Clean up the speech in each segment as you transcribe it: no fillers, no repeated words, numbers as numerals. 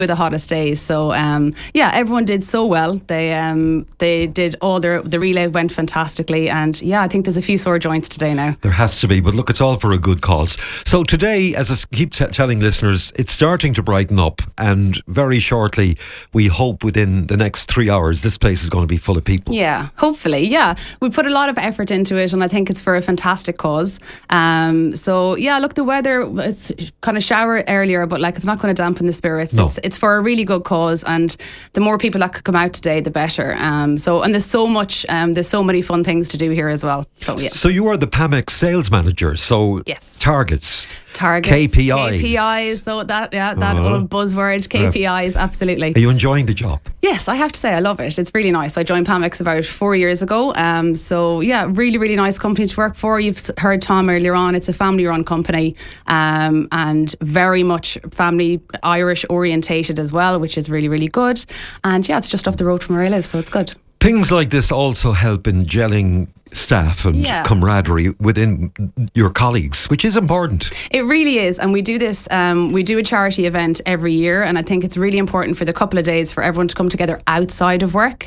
the hottest days. So yeah, everyone did so well. They did all the relay went fantastically, and yeah, I think there's a few sore joints today now. There has to be, but look, it's all for a good cause. So today, as I keep telling listeners, it's starting to brighten up, and very shortly, we hope within the next 3 hours, this place is going to be full of people. Yeah, hopefully. Yeah, we put a lot of effort into it, and I think it's for a fantastic cause. So yeah, look, the weather, it's kind of shower earlier, but like it's not going to dampen the spirits. No. It's for a really good cause, and the more people that could come out today, the better. And there's so much, there's so many fun things to do here as well. So yeah. So you are the Pamex sales manager. So yes. Targets, KPIs, so that old buzzword, KPIs, absolutely. Are you enjoying the job? Yes, I have to say I love it. It's really nice. I joined Pamex about 4 years ago. So yeah, really, really nice company to work for. You've heard Tom earlier on. It's a family-run company, and very much family Irish orientated as well, which is really, really good. And yeah, it's just up the road from where I live, so it's good. Things like this also help in gelling staff and camaraderie within your colleagues, which is important. It really is, and we do this, we do a charity event every year, and I think it's really important for the couple of days for everyone to come together outside of work,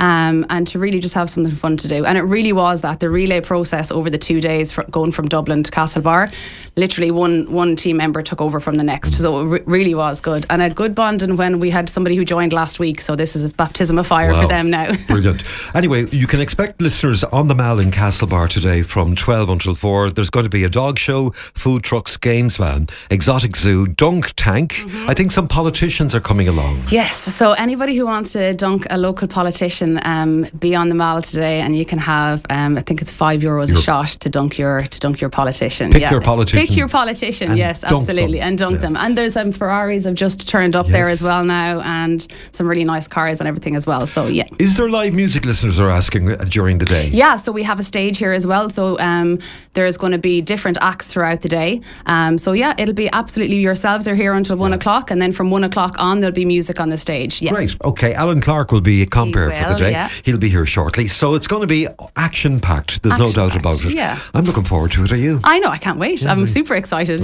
and to really just have something fun to do. And it really was that, the relay process over the 2 days, going from Dublin to Castlebar, literally one team member took over from the next, so it really was good, and a good bonding when we had somebody who joined last week, so this is a baptism of fire for them now. Brilliant. Anyway, you can expect listeners on the Mall in Castlebar today from 12 until 4. There's going to be a dog show, food trucks, games van, exotic zoo, dunk tank. I think some politicians are coming along. Yes, so anybody who wants to dunk a local politician, be on the Mall today, and you can have I think it's €5 a shot to dunk your politician. Pick your politician. Pick your politician, yes, absolutely, and dunk them. And there's Ferraris have just turned up there as well now, and some really nice cars and everything as well. So yeah. Is there live music, listeners are asking, during the day? Yeah, so we have a stage here as well, so there's going to be different acts throughout the day, so yeah, it'll be absolutely, yourselves are here until 1 o'clock, and then from 1 o'clock on there'll be music on the stage. Great. Okay, Alan Clark will be a compere for the day. He'll be here shortly, so it's going to be action packed, there's no doubt about it. I'm looking forward to it. Are you? I know, I can't wait. I'm super excited.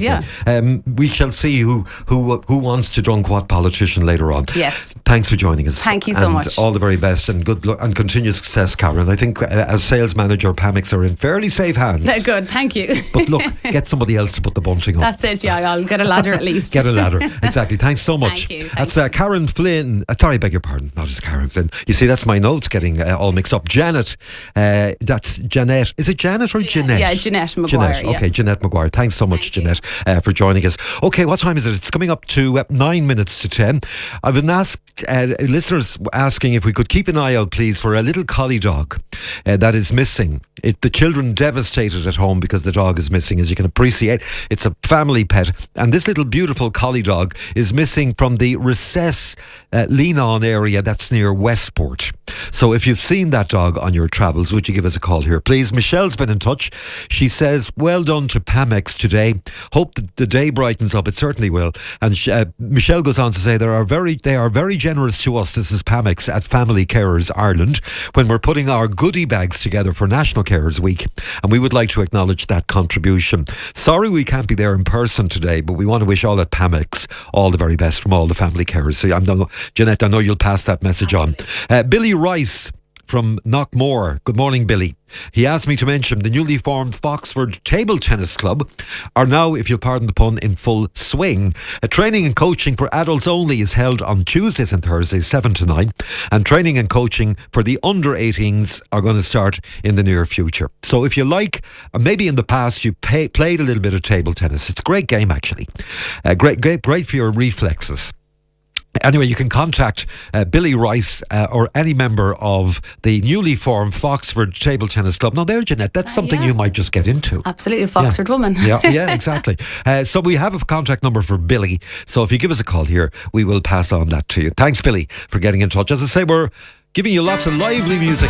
We shall see who wants to dunk what politician later on. Yes, thanks for joining us. Thank you so much. All the very best, and good luck and continued success, Karen. I think as sales manager, Pamex are in fairly safe hands. Good, thank you. But look, get somebody else to put the bunting up. That's it, yeah, I'll get a ladder at least. Get a ladder, exactly. Thanks so much. Thank you. That's Karen Flynn. Sorry, beg your pardon, not as Karen Flynn. You see, that's my notes getting all mixed up. Janet, that's Jeanette. Is it Janet or Jeanette? Yeah, Jeanette Maguire. Okay, Jeanette Maguire. Thanks so much, Jeanette, for joining us. Okay, what time is it? It's coming up to 9 minutes to 10. I've been asked, listeners asking if we could keep an eye out, please, for a little collie dog that is missing. The children devastated at home because the dog is missing. As you can appreciate, it's a family pet, and this little beautiful collie dog is missing from the Recess Lean-On area that's near Westport. So if you've seen that dog on your travels, would you give us a call here, please? Michelle's been in touch. She says, well done to Pamex today. Hope that the day brightens up. It certainly will. And Michelle goes on to say they are very generous to us. This is Pamex at Family Carers Ireland, when we're putting our goodie bags together for National Carers Week, and we would like to acknowledge that contribution. Sorry we can't be there in person today, but we want to wish all at Pamex all the very best from all the family carers. So Jeanette, I know you'll pass that message on. Billy Rice from Knockmore. Good morning, Billy. He asked me to mention the newly formed Foxford Table Tennis Club are now, if you'll pardon the pun, in full swing. Training and coaching for adults only is held on Tuesdays and Thursdays 7 to 9, and training and coaching for the under 18s are going to start in the near future. So if you like, maybe in the past you played a little bit of table tennis, it's a great game actually. Great for your reflexes. Anyway, you can contact Billy Rice or any member of the newly formed Foxford Table Tennis Club. Now there, Jeanette, that's something you might just get into. Absolutely, Foxford woman. Yeah, exactly. So we have a contact number for Billy. So if you give us a call here, we will pass on that to you. Thanks, Billy, for getting in touch. As I say, we're giving you lots of lively music.